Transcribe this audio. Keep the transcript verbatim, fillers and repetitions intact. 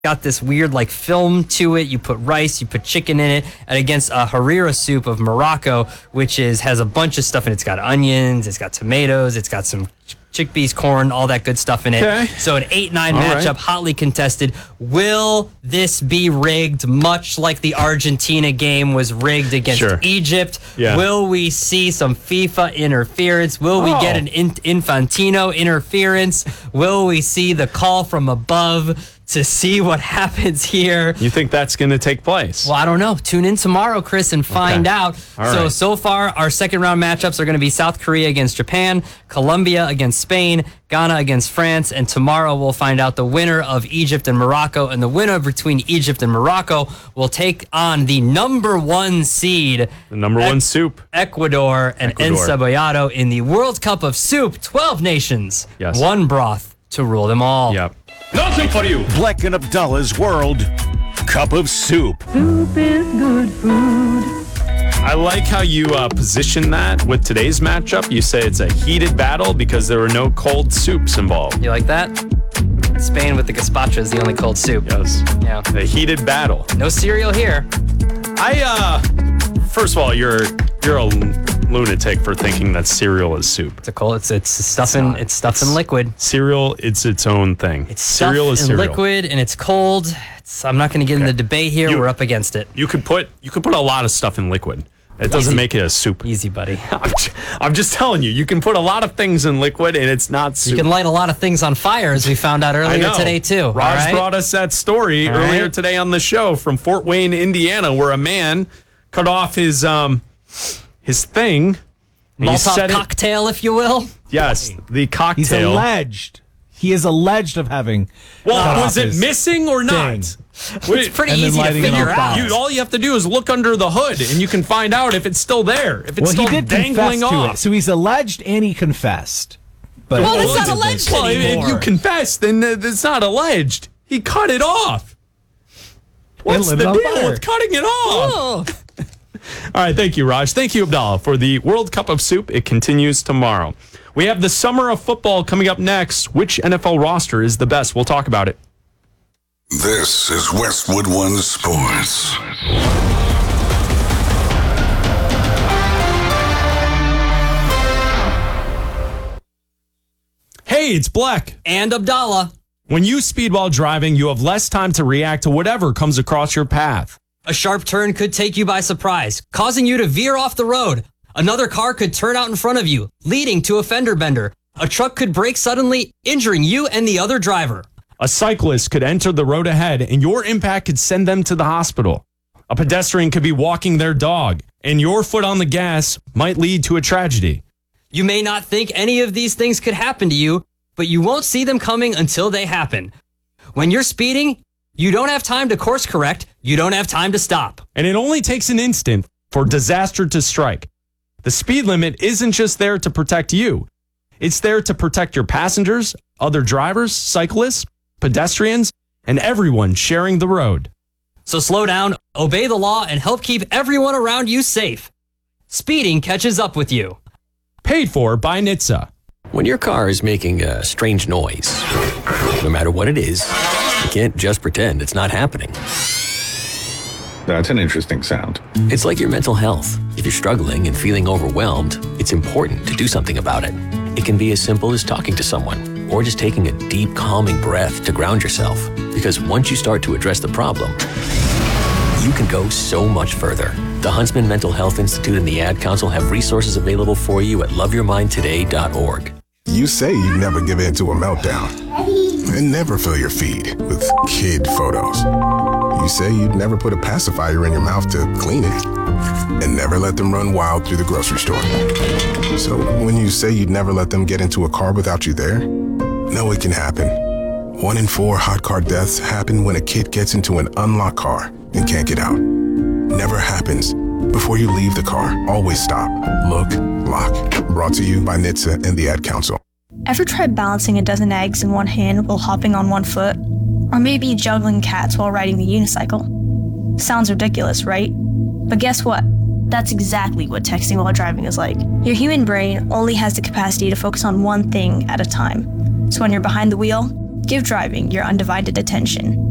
got this weird like film to it. You put rice, you put chicken in it, and against a harira soup of Morocco, which is has a bunch of stuff in it. It's got onions, it's got tomatoes, it's got some chickpeas, corn, all that good stuff in it. Okay. So an eight nine All matchup, right. hotly contested. Will this be rigged, much like the Argentina game was rigged against Sure. Egypt? Yeah. Will we see some FIFA interference? Will we Oh. get an in- Infantino interference? Will we see the call from above to see what happens here? You think that's going to take place? Well, I don't know. Tune in tomorrow, Chris, and find Okay. out. All so, right. so far, our second round matchups are going to be South Korea against Japan, Colombia against Spain, Ghana against France, and tomorrow we'll find out the winner of Egypt and Morocco, and the winner between Egypt and Morocco will take on the number one seed, The number one soup. Ecuador, and Ecuador. Encebollado in the World Cup of Soup. twelve nations, Yes. one broth to rule them all. Yep. Nothing for you. Bleck and Abdullah's World Cup of Soup. Soup is good food. I like how you uh, position that with today's matchup. You say it's a heated battle because there were no cold soups involved. You like that? Spain with the gazpacho is the only cold soup. Yes. Yeah. A heated battle. No cereal here. I, uh, first of all, you're you're a lunatic for thinking that cereal is soup. It's a cold. It's it's stuff in it's stuff in liquid. Cereal, it's its own thing. It's cereal stuff is in cereal. liquid and it's cold. It's, I'm not going to get in the debate here. You- We're up against it. You could put you could put a lot of stuff in liquid. It doesn't Easy. make it a soup. Easy, buddy. I'm ju- I'm just telling you, you can put a lot of things in liquid and it's not soup. You can light a lot of things on fire, as we found out I earlier know. today too. Raj all right? brought us that story All earlier right. today on the show from Fort Wayne, Indiana, where a man cut off his um his thing. and he Molotov set it- cocktail, if you will. Yes, the He's cocktail. alleged. He is alleged of having. Well, cut was off it his missing or not? thing. Wait, It's pretty And then easy to lighting it figure on out. fire. you, all you have to do is look under the hood, and you can find out if it's still there. If it's Well, still he did confess dangling to off. it. So he's alleged and he confessed. But Well, it's not it's- alleged well, if- if anymore. you confess, then uh, it's not alleged. He cut it off. What's lit the it on deal fire. with cutting it off? Oh. All right, thank you, Raj. Thank you, Abdallah, for the World Cup of Soup. It continues tomorrow. We have the summer of football coming up next. Which N F L roster is the best? We'll talk about it. This is Westwood One Sports. Hey, it's Bleck. And Abdallah. When you speed while driving, you have less time to react to whatever comes across your path. A sharp turn could take you by surprise, causing you to veer off the road. Another car could turn out in front of you, leading to a fender bender. A truck could brake suddenly, injuring you and the other driver. A cyclist could enter the road ahead, and your impact could send them to the hospital. A pedestrian could be walking their dog, and your foot on the gas might lead to a tragedy. You may not think any of these things could happen to you, but you won't see them coming until they happen. When you're speeding, you don't have time to course correct. You don't have time to stop. And it only takes an instant for disaster to strike. The speed limit isn't just there to protect you. It's there to protect your passengers, other drivers, cyclists, pedestrians, and everyone sharing the road. So slow down, obey the law, and help keep everyone around you safe. Speeding catches up with you. Paid for by N H T S A. When your car is making a strange noise, no matter what it is, you can't just pretend it's not happening. That's an interesting sound. It's like your mental health. If you're struggling and feeling overwhelmed, it's important to do something about it. It can be as simple as talking to someone or just taking a deep, calming breath to ground yourself. Because once you start to address the problem, you can go so much further. The Huntsman Mental Health Institute and the Ad Council have resources available for you at love your mind today dot org. You say you'd never give in to a meltdown and never fill your feed with kid photos. You say you'd never put a pacifier in your mouth to clean it and never let them run wild through the grocery store. So when you say you'd never let them get into a car without you there, no, it can happen. One in four hot car deaths happen when a kid gets into an unlocked car and can't get out. Never happens. Before you leave the car, always stop, look, lock. Brought to you by N H T S A and the Ad Council. Ever tried balancing a dozen eggs in one hand while hopping on one foot? Or maybe juggling cats while riding the unicycle? Sounds ridiculous, right? But guess what? That's exactly what texting while driving is like. Your human brain only has the capacity to focus on one thing at a time. So when you're behind the wheel, give driving your undivided attention.